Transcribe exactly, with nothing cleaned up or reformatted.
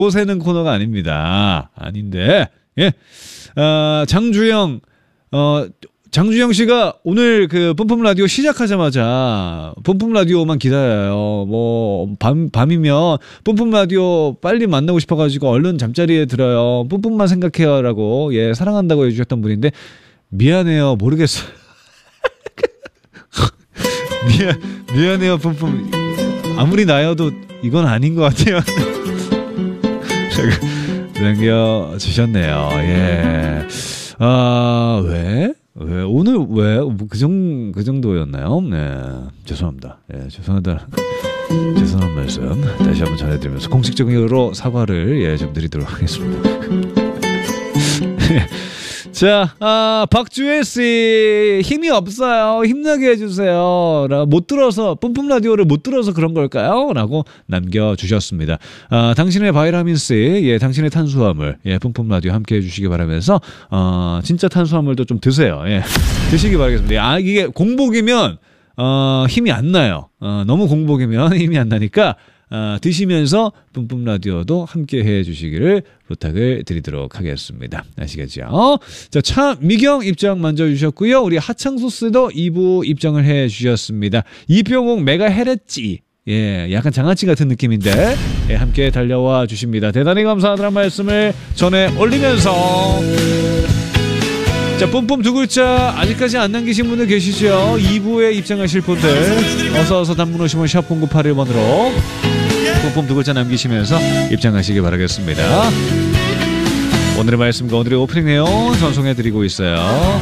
꼬세는 코너가 아닙니다. 아닌데, 예. 어, 장주영, 어, 장주영 씨가 오늘 그 뿜뿜 라디오 시작하자마자 뿜뿜 라디오만 기다려요. 뭐, 밤, 밤이면 뿜뿜 라디오 빨리 만나고 싶어가지고 얼른 잠자리에 들어요. 뿜뿜만 생각해요. 라고, 예, 사랑한다고 해주셨던 분인데, 미안해요. 모르겠어요. 미안, 미안해요. 뿜뿜. 아무리 나여도 이건 아닌 것 같아요. 남겨주셨네요. 예. 아, 왜? 왜? 오늘 왜? 그, 정, 그 정도였나요? 네. 죄송합니다. 예, 죄송하다. 죄송한 말씀 다시 한번 전해드리면서 공식적으로 사과를 예, 좀 드리도록 하겠습니다. 자, 아, 박주혜 씨 힘이 없어요. 힘나게 해주세요. 못 들어서 뿜뿜 라디오를 못 들어서 그런 걸까요? 라고 남겨주셨습니다. 아, 당신의 바이라민 C, 예, 당신의 탄수화물, 예, 뿜뿜 라디오 함께 해주시기 바라면서 어, 진짜 탄수화물도 좀 드세요. 예, 드시기 바라겠습니다. 아, 이게 공복이면 어, 힘이 안 나요. 어, 너무 공복이면 힘이 안 나니까. 어, 드시면서 뿜뿜 라디오도 함께 해주시기를 부탁을 드리도록 하겠습니다. 아시겠죠? 자, 차미경 입장 먼저 주셨고요. 우리 하창소스도 이 부 입장을 해주셨습니다. 이병옥 메가헤르츠. 예, 약간 장아찌 같은 느낌인데 예, 함께 달려와 주십니다. 대단히 감사하다는 말씀을 전해 올리면서 자, 뿜뿜 두 글자 아직까지 안 남기신 분들 계시죠? 이 부에 입장하실 분들 어서어서 단문 오시면 샵 공구팔일 번으로 뿜뿜 두 글자 남기시면서 입장하시기 바라겠습니다. 오늘의 말씀과 오늘의 오프닝 내용 전송해드리고 있어요.